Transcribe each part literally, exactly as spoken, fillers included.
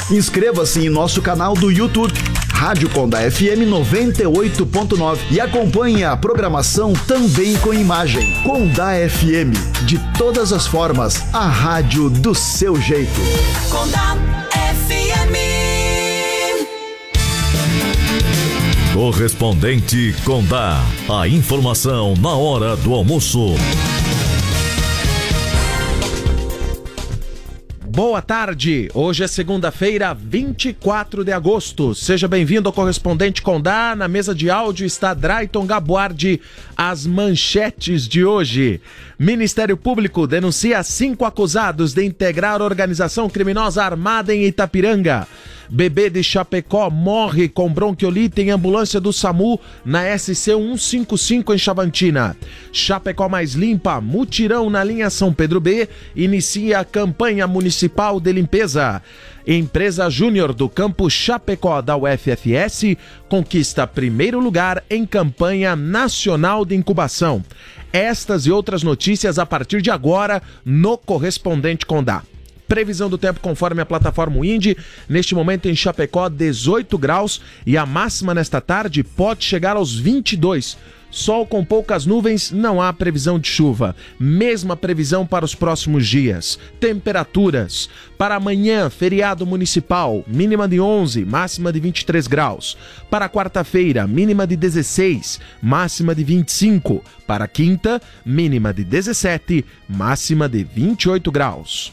Inscreva-se em nosso canal do YouTube, Rádio Condá F M noventa e oito ponto nove, e acompanhe a programação também com imagem. Condá F M, de todas as formas, a rádio do seu jeito. Condá F M. Correspondente Condá, a informação na hora do almoço. Boa tarde, hoje é segunda-feira, vinte e quatro de agosto. Seja bem-vindo ao Correspondente Condá. Na mesa de áudio está Drayton Gabuardi. As manchetes de hoje. Ministério Público denuncia cinco acusados de integrar organização criminosa armada em Itapiranga. Bebê de Chapecó morre com bronquiolite em ambulância do SAMU na S C cento e cinquenta e cinco em Chavantina. Chapecó Mais Limpa, mutirão na linha São Pedro B, inicia a campanha municipal de limpeza. Empresa Júnior do Campo Chapecó da U F F S conquista primeiro lugar em campanha nacional de incubação. Estas e outras notícias a partir de agora no Correspondente Condá. Previsão do tempo conforme a plataforma Windy. Neste momento em Chapecó, dezoito graus e a máxima nesta tarde pode chegar aos vinte e dois. Sol com poucas nuvens, não há previsão de chuva. Mesma previsão para os próximos dias. Temperaturas. Para amanhã, feriado municipal, mínima de onze, máxima de vinte e três graus. Para quarta-feira, mínima de dezesseis, máxima de vinte e cinco. Para quinta, mínima de dezessete, máxima de vinte e oito graus.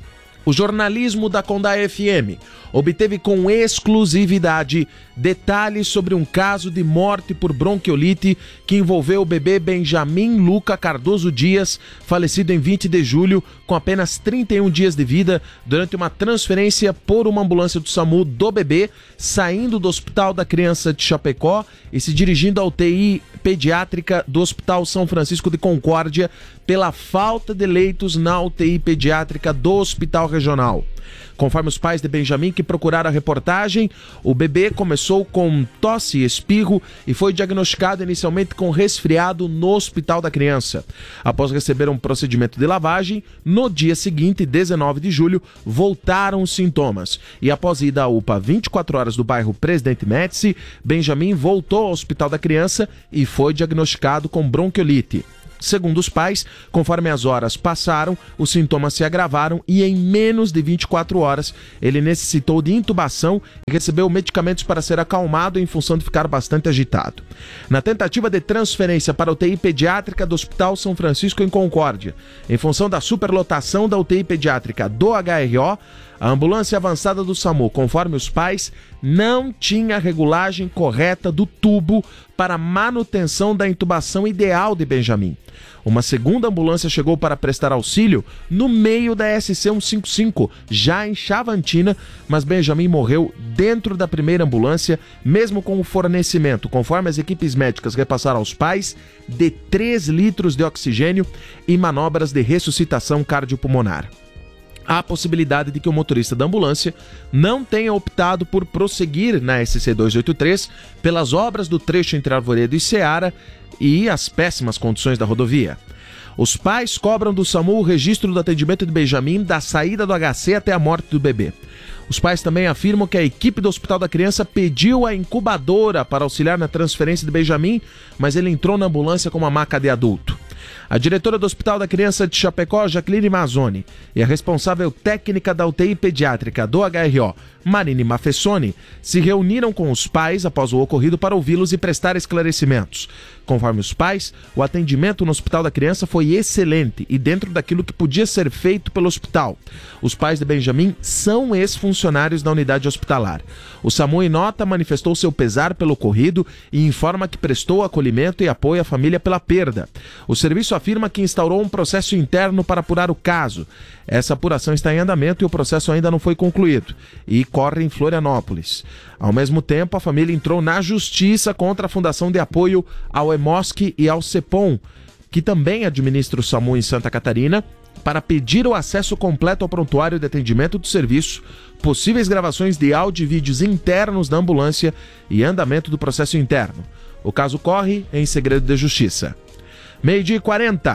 O jornalismo da Condá F M obteve com exclusividade detalhes sobre um caso de morte por bronquiolite que envolveu o bebê Benjamin Luca Cardoso Dias, falecido em vinte de julho, com apenas trinta e um dias de vida, durante uma transferência por uma ambulância do SAMU do bebê, saindo do Hospital da Criança de Chapecó e se dirigindo à U T I pediátrica do Hospital São Francisco de Concórdia, pela falta de leitos na U T I pediátrica do Hospital Regional. Conforme os pais de Benjamin que procuraram a reportagem, o bebê começou com tosse e espirro e foi diagnosticado inicialmente com resfriado no Hospital da Criança. Após receber um procedimento de lavagem, no dia seguinte, dezenove de julho, voltaram os sintomas. E após ida à U P A vinte e quatro horas do bairro Presidente Médici, Benjamin voltou ao Hospital da Criança e foi diagnosticado com bronquiolite. Segundo os pais, conforme as horas passaram, os sintomas se agravaram e em menos de vinte e quatro horas ele necessitou de intubação e recebeu medicamentos para ser acalmado em função de ficar bastante agitado. Na tentativa de transferência para a U T I pediátrica do Hospital São Francisco em Concórdia, em função da superlotação da U T I pediátrica do H R O, a ambulância avançada do SAMU, conforme os pais, não tinha a regulagem correta do tubo para manutenção da intubação ideal de Benjamin. Uma segunda ambulância chegou para prestar auxílio no meio da S C cento e cinquenta e cinco, já em Chavantina, mas Benjamin morreu dentro da primeira ambulância, mesmo com o fornecimento, conforme as equipes médicas repassaram aos pais, de três litros de oxigênio e manobras de ressuscitação cardiopulmonar. Há a possibilidade de que o motorista da ambulância não tenha optado por prosseguir na S C duzentos e oitenta e três pelas obras do trecho entre Arvoredo e Ceará e as péssimas condições da rodovia. Os pais cobram do SAMU o registro do atendimento de Benjamin da saída do H C até a morte do bebê. Os pais também afirmam que a equipe do Hospital da Criança pediu a incubadora para auxiliar na transferência de Benjamin, mas ele entrou na ambulância com uma maca de adulto. A diretora do Hospital da Criança de Chapecó, Jacqueline Mazzoni, e a responsável técnica da U T I pediátrica do H R O, Marine Mafessoni, se reuniram com os pais após o ocorrido para ouvi-los e prestar esclarecimentos. Conforme os pais, o atendimento no Hospital da Criança foi excelente e dentro daquilo que podia ser feito pelo hospital. Os pais de Benjamin são ex-funcionários da unidade hospitalar. O SAMU, em nota, manifestou seu pesar pelo ocorrido e informa que prestou acolhimento e apoio à família pela perda. O serviço afirma que instaurou um processo interno para apurar o caso. Essa apuração está em andamento e o processo ainda não foi concluído e corre em Florianópolis. Ao mesmo tempo, a família entrou na justiça contra a Fundação de Apoio ao EMOSC e ao CEPOM, que também administra o SAMU em Santa Catarina, para pedir o acesso completo ao prontuário de atendimento do serviço, possíveis gravações de áudio e vídeos internos da ambulância e andamento do processo interno. O caso corre em segredo de justiça. Meio-dia e quarenta.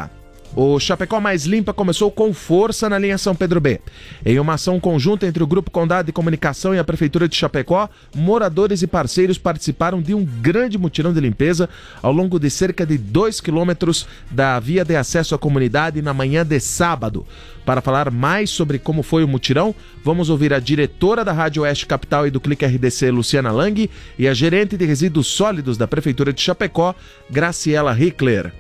O Chapecó Mais Limpa começou com força na linha São Pedro B. Em uma ação conjunta entre o Grupo Condado de Comunicação e a Prefeitura de Chapecó, moradores e parceiros participaram de um grande mutirão de limpeza ao longo de cerca de dois quilômetros da via de acesso à comunidade na manhã de sábado. Para falar mais sobre como foi o mutirão, vamos ouvir a diretora da Rádio Oeste Capital e do Clique R D C, Luciana Lang, e a gerente de resíduos sólidos da Prefeitura de Chapecó, Graciela Hickler.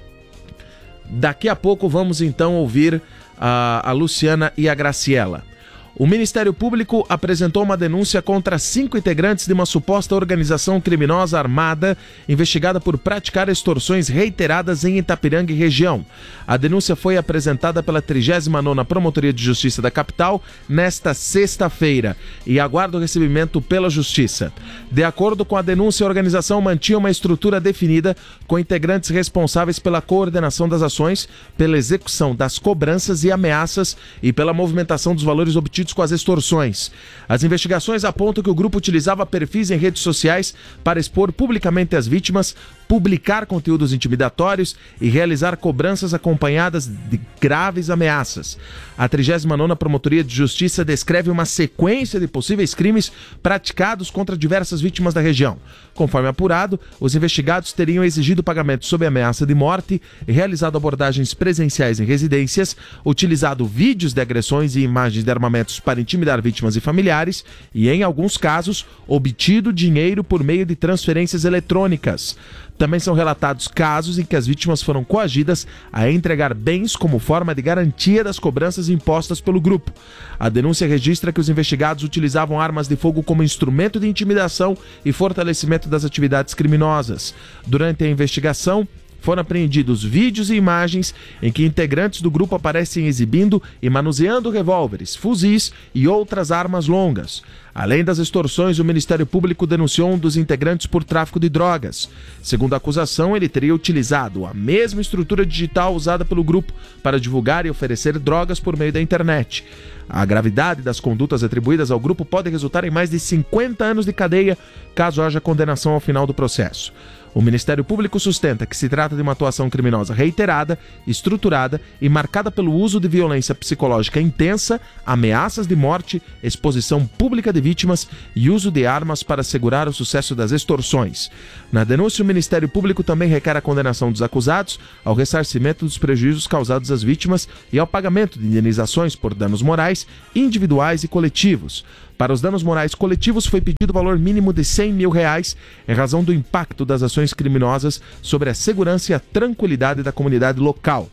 Daqui a pouco vamos então ouvir a, a Luciana e a Graciela. O Ministério Público apresentou uma denúncia contra cinco integrantes de uma suposta organização criminosa armada investigada por praticar extorsões reiteradas em Itapiranga e região. A denúncia foi apresentada pela trigésima nona Promotoria de Justiça da capital nesta sexta-feira e aguarda o recebimento pela Justiça. De acordo com a denúncia, a organização mantinha uma estrutura definida com integrantes responsáveis pela coordenação das ações, pela execução das cobranças e ameaças e pela movimentação dos valores obtidos com as extorsões. As investigações apontam que o grupo utilizava perfis em redes sociais para expor publicamente as vítimas, publicar conteúdos intimidatórios e realizar cobranças acompanhadas de graves ameaças. A trigésima nona Promotoria de Justiça descreve uma sequência de possíveis crimes praticados contra diversas vítimas da região. Conforme apurado, os investigados teriam exigido pagamento sob ameaça de morte, realizado abordagens presenciais em residências, utilizado vídeos de agressões e imagens de armamentos para intimidar vítimas e familiares e, em alguns casos, obtido dinheiro por meio de transferências eletrônicas. Também são relatados casos em que as vítimas foram coagidas a entregar bens como forma de garantia das cobranças impostas pelo grupo. A denúncia registra que os investigados utilizavam armas de fogo como instrumento de intimidação e fortalecimento das atividades criminosas. Durante a investigação, foram apreendidos vídeos e imagens em que integrantes do grupo aparecem exibindo e manuseando revólveres, fuzis e outras armas longas. Além das extorsões, o Ministério Público denunciou um dos integrantes por tráfico de drogas. Segundo a acusação, ele teria utilizado a mesma estrutura digital usada pelo grupo para divulgar e oferecer drogas por meio da internet. A gravidade das condutas atribuídas ao grupo pode resultar em mais de cinquenta anos de cadeia, caso haja condenação ao final do processo. O Ministério Público sustenta que se trata de uma atuação criminosa reiterada, estruturada e marcada pelo uso de violência psicológica intensa, ameaças de morte, exposição pública de vítimas e uso de armas para assegurar o sucesso das extorsões. Na denúncia, o Ministério Público também requer a condenação dos acusados ao ressarcimento dos prejuízos causados às vítimas e ao pagamento de indenizações por danos morais, individuais e coletivos. Para os danos morais coletivos foi pedido o valor mínimo de cem mil reais em razão do impacto das ações criminosas sobre a segurança e a tranquilidade da comunidade local.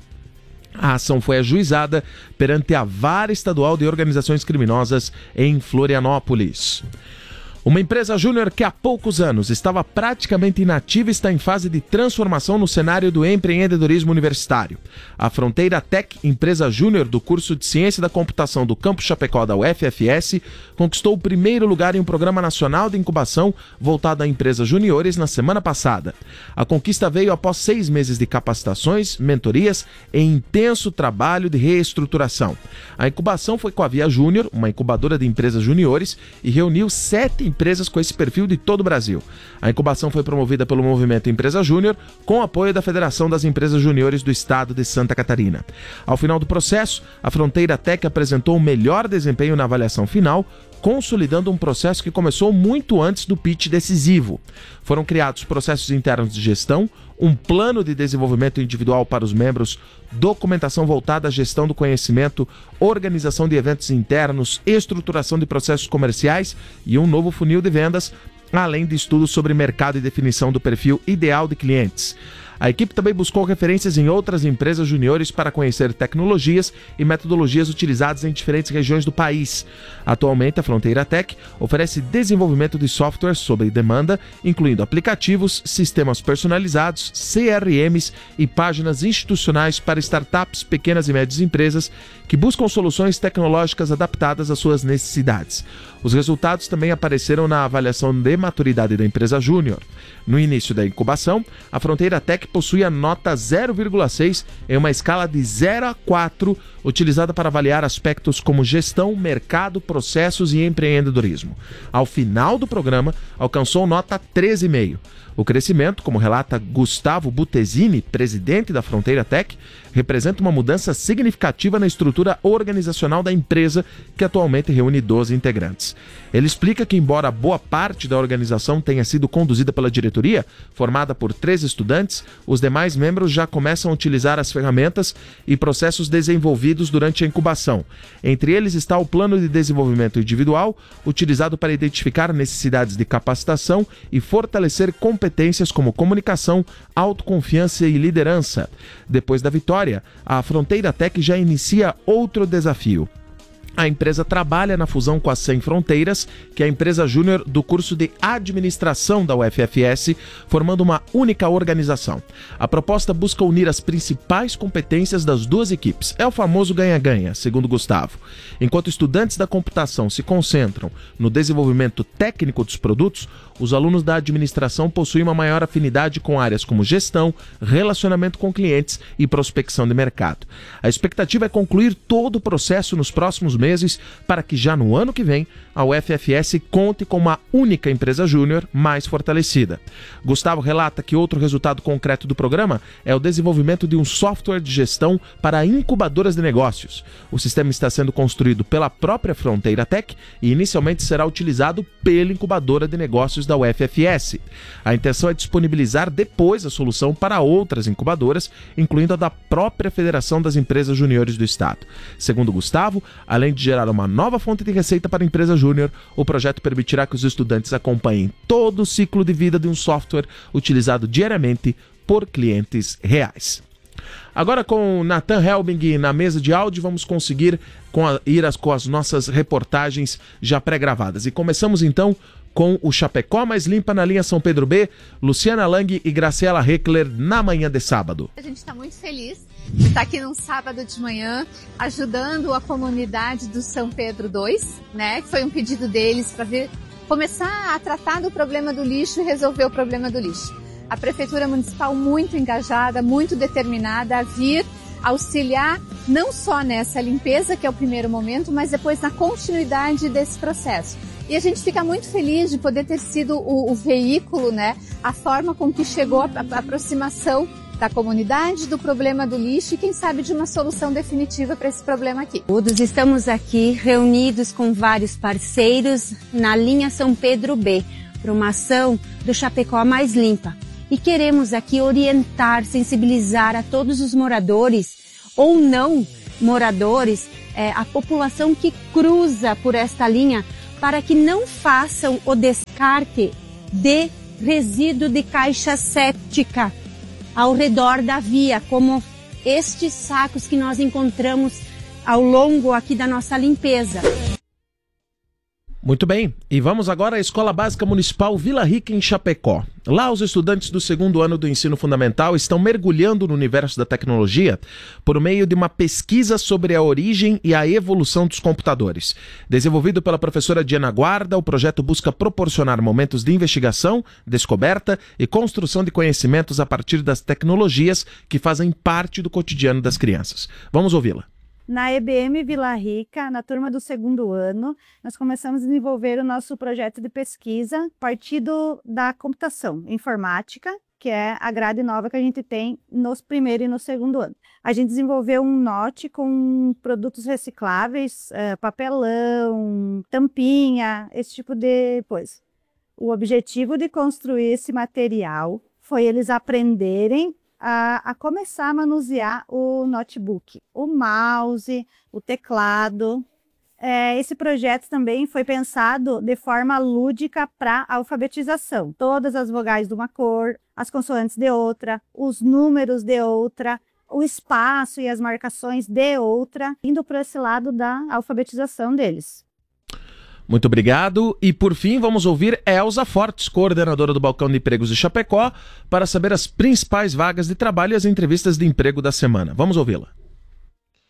A ação foi ajuizada perante a Vara Estadual de Organizações Criminosas em Florianópolis. Uma empresa júnior que há poucos anos estava praticamente inativa está em fase de transformação no cenário do empreendedorismo universitário. A Fronteira Tech, empresa júnior do curso de Ciência da Computação do Campus Chapecó da U F F S, conquistou o primeiro lugar em um programa nacional de incubação voltado a empresas juniores na semana passada. A conquista veio após seis meses de capacitações, mentorias e intenso trabalho de reestruturação. A incubação foi com a Via Júnior, uma incubadora de empresas juniores, e reuniu sete empresas com esse perfil de todo o Brasil. A incubação foi promovida pelo Movimento Empresa Júnior, com apoio da Federação das Empresas Juniores do Estado de Santa Catarina. Ao final do processo, a Fronteira Tech apresentou o melhor desempenho na avaliação final, consolidando um processo que começou muito antes do pitch decisivo. Foram criados processos internos de gestão, um plano de desenvolvimento individual para os membros, documentação voltada à gestão do conhecimento, organização de eventos internos, estruturação de processos comerciais e um novo funil de vendas, além de estudos sobre mercado e definição do perfil ideal de clientes. A equipe também buscou referências em outras empresas juniores para conhecer tecnologias e metodologias utilizadas em diferentes regiões do país. Atualmente, a Fronteira Tech oferece desenvolvimento de software sob demanda, incluindo aplicativos, sistemas personalizados, C R Ms e páginas institucionais para startups, pequenas e médias empresas que buscam soluções tecnológicas adaptadas às suas necessidades. Os resultados também apareceram na avaliação de maturidade da empresa júnior. No início da incubação, a Fronteira Tech possui a nota zero vírgula seis em uma escala de zero a quatro, utilizada para avaliar aspectos como gestão, mercado, processos e empreendedorismo. Ao final do programa, alcançou nota treze vírgula cinco. O crescimento, como relata Gustavo Butesini, presidente da Fronteira Tech, representa uma mudança significativa na estrutura organizacional da empresa, que atualmente reúne doze integrantes. Ele explica que, embora boa parte da organização tenha sido conduzida pela diretoria, formada por três estudantes, os demais membros já começam a utilizar as ferramentas e processos desenvolvidos durante a incubação. Entre eles está o plano de desenvolvimento individual, utilizado para identificar necessidades de capacitação e fortalecer competências como comunicação, autoconfiança e liderança. Depois da vitória, a Fronteira Tech já inicia outro desafio. A empresa trabalha na fusão com a Sem Fronteiras, que é a empresa júnior do curso de administração da U F F S, formando uma única organização. A proposta busca unir as principais competências das duas equipes. É o famoso ganha-ganha, segundo Gustavo. Enquanto estudantes da computação se concentram no desenvolvimento técnico dos produtos, os alunos da administração possuem uma maior afinidade com áreas como gestão, relacionamento com clientes e prospecção de mercado. A expectativa é concluir todo o processo nos próximos meses, para que já no ano que vem a U F F S conte com uma única empresa júnior mais fortalecida. Gustavo relata que outro resultado concreto do programa é o desenvolvimento de um software de gestão para incubadoras de negócios. O sistema está sendo construído pela própria Fronteira Tech e inicialmente será utilizado pela incubadora de negócios da U F F S. A intenção é disponibilizar depois a solução para outras incubadoras, incluindo a da própria Federação das Empresas Juniores do Estado. Segundo Gustavo, além de gerar uma nova fonte de receita para a empresa júnior, o projeto permitirá que os estudantes acompanhem todo o ciclo de vida de um software utilizado diariamente por clientes reais. Agora, com o Nathan Helbing na mesa de áudio, vamos conseguir com a, ir as, com as nossas reportagens já pré-gravadas. E começamos então com o Chapecó Mais Limpa na linha São Pedro B, Luciana Lang e Graciela Heckler na manhã de sábado. A gente está muito feliz de estar aqui num sábado de manhã ajudando a comunidade do São Pedro dois, né? Que foi um pedido deles para vir começar a tratar do problema do lixo e resolver o problema do lixo. A Prefeitura Municipal muito engajada, muito determinada a vir auxiliar não só nessa limpeza, que é o primeiro momento, mas depois na continuidade desse processo. E a gente fica muito feliz de poder ter sido o, o veículo, né, a forma com que chegou a, a aproximação da comunidade do problema do lixo e quem sabe de uma solução definitiva para esse problema aqui. Todos estamos aqui reunidos com vários parceiros na linha São Pedro B, para uma ação do Chapecó Mais Limpa. E queremos aqui orientar, sensibilizar a todos os moradores ou não moradores, é, a população que cruza por esta linha, para que não façam o descarte de resíduo de caixa séptica ao redor da via, como estes sacos que nós encontramos ao longo aqui da nossa limpeza. Muito bem, e vamos agora à Escola Básica Municipal Vila Rica, em Chapecó. Lá, os estudantes do segundo ano do ensino fundamental estão mergulhando no universo da tecnologia por meio de uma pesquisa sobre a origem e a evolução dos computadores. Desenvolvido pela professora Diana Guarda, o projeto busca proporcionar momentos de investigação, descoberta e construção de conhecimentos a partir das tecnologias que fazem parte do cotidiano das crianças. Vamos ouvi-la. Na E B M Vila Rica, na turma do segundo ano, nós começamos a desenvolver o nosso projeto de pesquisa partindo da computação informática, que é a grade nova que a gente tem nos primeiro e no segundo ano. A gente desenvolveu um note com produtos recicláveis, é, papelão, tampinha, esse tipo de coisa. O objetivo de construir esse material foi eles aprenderem A, a começar a manusear o notebook, o mouse, o teclado. É, esse projeto também foi pensado de forma lúdica para alfabetização. Todas as vogais de uma cor, as consoantes de outra, os números de outra, o espaço e as marcações de outra, indo para esse lado da alfabetização deles. Muito obrigado. E por fim, vamos ouvir Elza Fortes, coordenadora do Balcão de Empregos de Chapecó, para saber as principais vagas de trabalho e as entrevistas de emprego da semana. Vamos ouvi-la.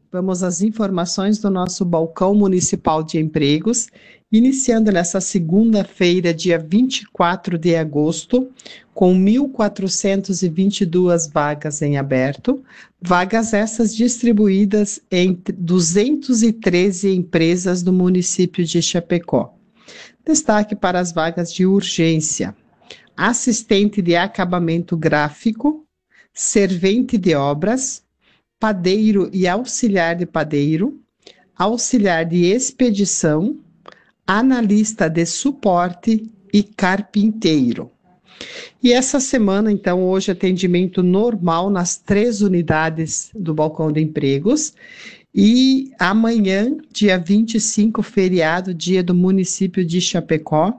vamos às informações do nosso Balcão Municipal de Empregos, iniciando nesta segunda-feira, dia vinte e quatro de agosto, com mil quatrocentas e vinte e duas vagas em aberto, vagas essas distribuídas em duzentas e treze empresas do município de Chapecó. Destaque para as vagas de urgência: assistente de acabamento gráfico, servente de obras, padeiro e auxiliar de padeiro, auxiliar de expedição, analista de suporte e carpinteiro. E essa semana, então, hoje atendimento normal nas três unidades do Balcão de Empregos, e amanhã, dia vinte e cinco, feriado, dia do município de Chapecó,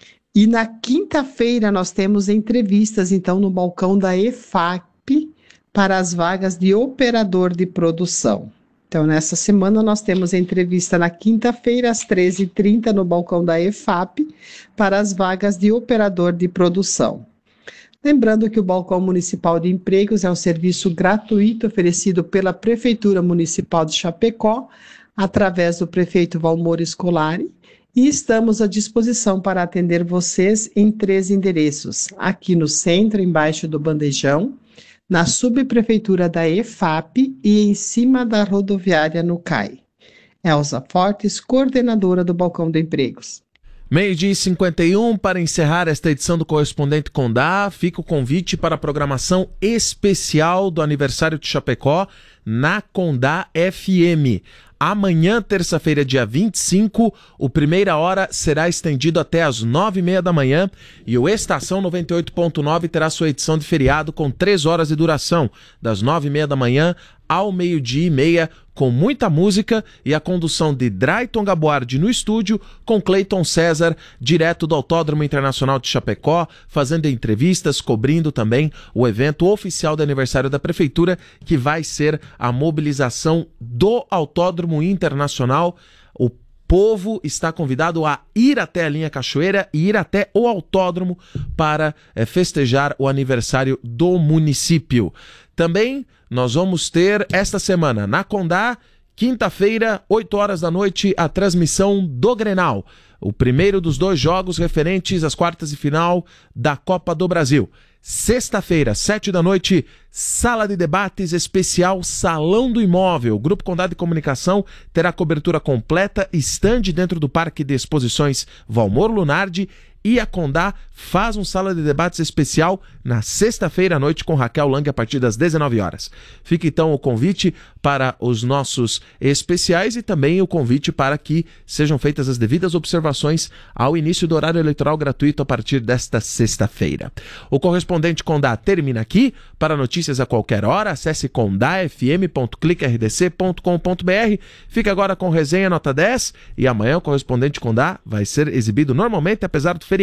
e na quinta-feira nós temos entrevistas, então, no balcão da E F A P para as vagas de operador de produção. Então, nessa semana nós temos entrevista na quinta-feira, às treze e trinta, no balcão da E F A P, para as vagas de operador de produção. Lembrando que o Balcão Municipal de Empregos é um serviço gratuito oferecido pela Prefeitura Municipal de Chapecó, através do prefeito Valmor Scolari, e estamos à disposição para atender vocês em três endereços: aqui no centro, embaixo do bandejão, na subprefeitura da E F A P e em cima da rodoviária no C A I. Elza Fortes, coordenadora do Balcão de Empregos. Meio-dia e cinquenta e um, para encerrar esta edição do Correspondente Condá, fica o convite para a programação especial do aniversário de Chapecó na Condá F M. Amanhã, terça-feira, dia vinte e cinco, o Primeira Hora será estendido até às nove e meia da manhã e o Estação noventa e oito ponto nove terá sua edição de feriado com três horas de duração, das nove e meia da manhã ao meio-dia e meia, com muita música e a condução de Drayton Gaboardi no estúdio, com Cleiton César, direto do Autódromo Internacional de Chapecó, fazendo entrevistas, cobrindo também o evento oficial de aniversário da Prefeitura, que vai ser a mobilização do Autódromo Internacional. O povo está convidado a ir até a linha Cachoeira e ir até o autódromo para é, festejar o aniversário do município. Também nós vamos ter esta semana na Condá, quinta-feira, oito horas da noite, a transmissão do Grenal, o primeiro dos dois jogos referentes às quartas de final da Copa do Brasil. Sexta-feira, sete da noite, sala de debates especial Salão do Imóvel. O Grupo Condá de Comunicação terá cobertura completa, estande dentro do Parque de Exposições Valmor Lunardi, e a Condá faz um sala de debates especial na sexta-feira à noite com Raquel Lang a partir das dezenove horas. Fica então o convite para os nossos especiais e também o convite para que sejam feitas as devidas observações ao início do horário eleitoral gratuito a partir desta sexta-feira. O Correspondente Condá termina aqui. Para notícias a qualquer hora, acesse condá f m ponto clique r d c ponto com ponto b r. Fica agora com resenha nota dez e amanhã o Correspondente Condá vai ser exibido normalmente, apesar do